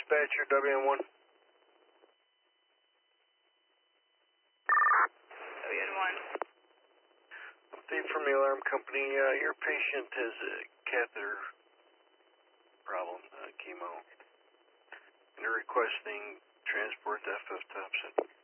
dispatcher, WN1. WN1. Update from the alarm company. Your patient has a catheter problem, chemo, and they're requesting transport to FF Thompson.